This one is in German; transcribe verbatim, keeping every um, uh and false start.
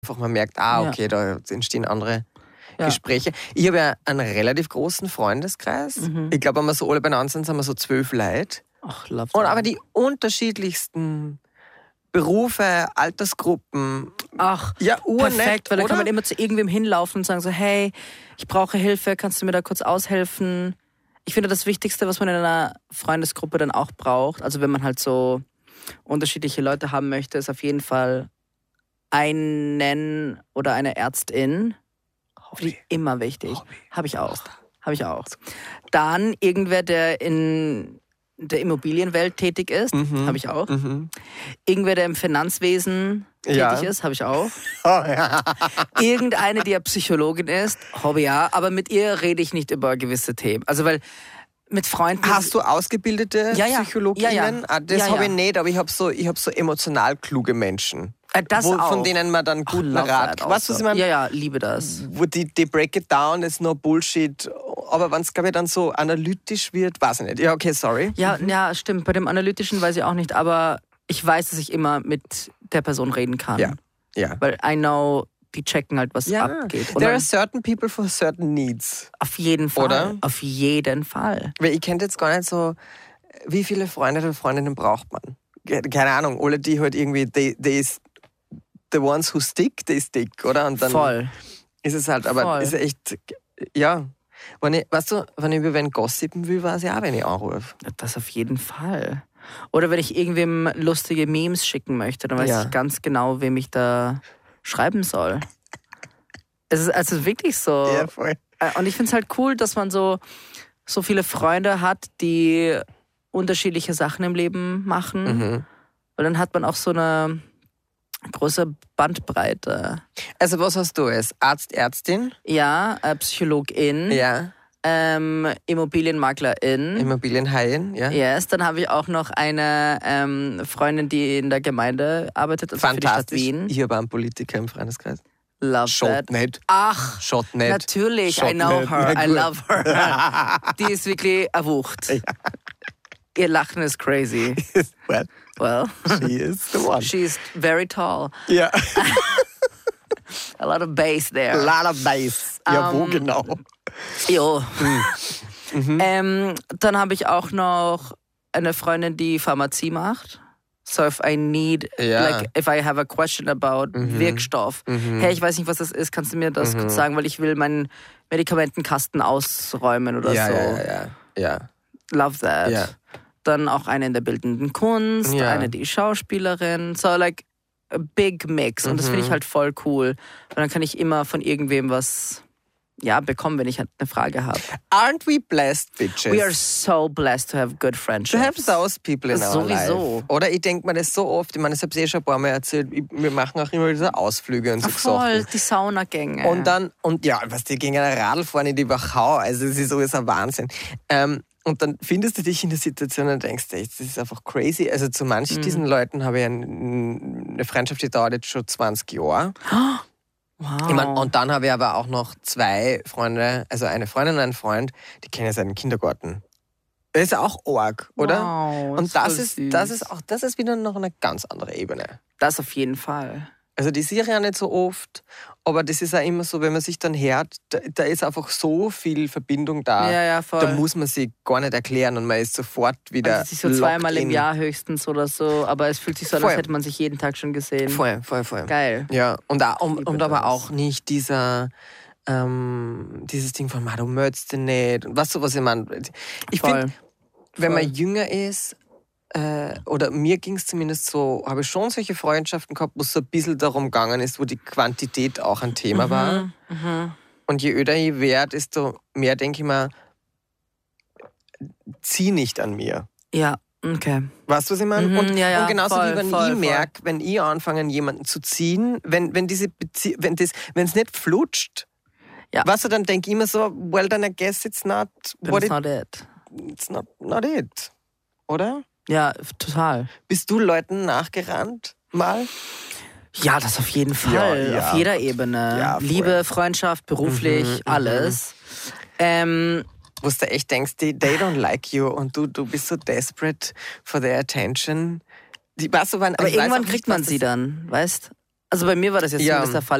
einfach man merkt, ah, okay, ja. da entstehen andere ja. Gespräche. Ich habe ja einen relativ großen Freundeskreis. Mhm. Ich glaube, wenn wir so alle beieinander sind, sind wir so zwölf Leute. Ach, love Und aber die unterschiedlichsten Berufe, Altersgruppen. Ach, ja, perfekt, weil da kann man immer zu irgendwem hinlaufen und sagen so, hey, ich brauche Hilfe, kannst du mir da kurz aushelfen? Ich finde, das Wichtigste, was man in einer Freundesgruppe dann auch braucht, also wenn man halt so unterschiedliche Leute haben möchte, ist auf jeden Fall einen oder eine Ärztin. Hobby. Immer wichtig. Habe ich auch. Habe ich auch. Dann irgendwer, der in der Immobilienwelt tätig ist, mhm. habe ich auch. Mhm. Irgendwer, der im Finanzwesen ja. tätig ist, habe ich auch. Oh, ja. Irgendeine, die ja Psychologin ist, Hobby ja, aber mit ihr rede ich nicht über gewisse Themen. Also weil mit Freunden... Hast du ausgebildete ja, ja. Psychologinnen? Ja, ja. Ah, das ja, habe ja. ich nicht, aber ich habe so, ich hab so emotional kluge Menschen. Das wo, auch. Von denen man dann guten Ach, Rat... Weißt du, was ich meine? Ja, ja, liebe das. Wo die, die break it down, ist no Bullshit. Aber wenn es, glaube ich, dann so analytisch wird, weiß ich nicht. Ja, okay, sorry. Ja, mhm. ja, stimmt. Bei dem Analytischen weiß ich auch nicht, aber ich weiß, dass ich immer mit der Person reden kann. Ja, ja. Weil I know, die checken halt, was ja. abgeht. Und There are certain people for certain needs. Auf jeden Fall. Oder? Auf jeden Fall. Weil ich kenne jetzt gar nicht so, wie viele Freunde oder Freundinnen braucht man. Keine Ahnung, alle die halt irgendwie, they, they is, the ones who stick, they stick, oder? Und dann Voll. Ist es halt, aber Voll. ist echt, ja. Wenn ich, weißt du, wenn ich über wen gossipen will, weiß ich auch, wenn ich anrufe. Das auf jeden Fall. Oder wenn ich irgendwem lustige Memes schicken möchte, dann weiß ja. ich ganz genau, wem ich da schreiben soll. Es ist also wirklich so. Ja, voll. Und ich finde es halt cool, dass man so, so viele Freunde hat, die unterschiedliche Sachen im Leben machen. Mhm. Und dann hat man auch so eine große Bandbreite. Also was hast du als Arzt, Ärztin? Ja, äh, Psychologin. Ja. Ähm, Immobilienmaklerin. Immobilienhaien, ja. Yes, dann habe ich auch noch eine ähm, Freundin, die in der Gemeinde arbeitet, also für die Stadt Wien. Ich habe einen Politiker im Freundeskreis. Love Schott that. nicht. Ach, Schott nicht. natürlich, Schott I know nicht. her, Na I gut. love her. Die ist wirklich eine Wucht. Ja. Ihr Lachen ist crazy. Well, Well, she is the one. she's very tall. Ja. A lot of bass there. A lot of bass. Ja, Um, wo genau? Jo. Mhm. Ähm, dann habe ich auch noch eine Freundin, die Pharmazie macht. So if I need, Ja. like if I have a question about Mhm. Wirkstoff. Mhm. Hey, ich weiß nicht, was das ist. Kannst du mir das Mhm. kurz sagen, weil ich will meinen Medikamentenkasten ausräumen oder ja, so. ja, ja, ja, ja. Love that. Ja. Dann auch eine in der bildenden Kunst, Ja. eine die Schauspielerin. So like a big mix. Und das finde ich Mhm. halt voll cool. Und dann kann ich immer von irgendwem was ja, bekommen, wenn ich halt eine Frage habe. Aren't we blessed, bitches? We are so blessed to have good friendships. To have those people in our Sowieso. life. Oder ich denke mir das so oft, ich meine, das habe ich eh schon ein paar Mal erzählt, ich, wir machen auch immer diese Ausflüge und so Ach, voll, Sachen. die Saunagänge. Und dann, und ja, was die gegen ein Radl fahren in die Wachau, also das ist alles ein Wahnsinn. Ähm, und dann findest du dich in der Situation und denkst, ey, das ist einfach crazy. Also zu manchen Mhm. diesen Leuten habe ich ein, eine Freundschaft, die dauert jetzt schon zwanzig Jahre. Wow. Ich mein, und dann habe ich aber auch noch zwei Freunde, also eine Freundin und einen Freund, die kennen ich seit dem Kindergarten. Das ist auch arg, oder? Wow, und das voll ist, süß. das ist auch, das ist wieder noch eine ganz andere Ebene. Das auf jeden Fall. Also die sehe ich ja nicht so oft, aber das ist auch immer so, wenn man sich dann hört, da, da ist einfach so viel Verbindung da. Ja, ja, voll. Da muss man sich gar nicht erklären und man ist sofort wieder Man sieht sich so locked zweimal im in. Jahr höchstens oder so, aber es fühlt sich so an, Voll. als hätte man sich jeden Tag schon gesehen. Voll, voll, voll. Geil. Ja, und, auch, und, liebe und aber das. auch nicht dieser, ähm, dieses Ding von, "Ma, du möchtest den nicht." Und weißt du, was ich meine? Ich Voll. finde, wenn Voll. man jünger ist, äh, oder mir ging es zumindest so, habe ich schon solche Freundschaften gehabt, wo es so ein bisschen darum gegangen ist, wo die Quantität auch ein Thema war. Mhm. Und je öder ich werde, desto mehr denke ich mir, zieh nicht an mir. Ja, okay. Weißt du, was ich meine? Mhm, und, ja, ja, und genauso voll, wie wenn voll, ich voll. merke, wenn ich anfange, jemanden zu ziehen, wenn, wenn diese Bezie- wenn das, wenn es nicht flutscht, Ja. weißt du, dann denke ich immer so, well, then I guess it's not Then what it's it, not it. it's not, not it. Oder? Ja, total. Bist du Leuten nachgerannt? Mal? Ja, das auf jeden Fall. Ja, ja. Auf jeder Ebene. Ja, voll. Liebe, Freundschaft, beruflich, Mhm, mhm. alles. Ähm, Wo du echt denkst, they, they don't like you und du, du bist so desperate for their attention. Die, weißt du, wann, aber ich weiß irgendwann auch kriegt nicht, man was sie das- dann, weißt? Also bei mir war das jetzt Ja. zumindest der Fall.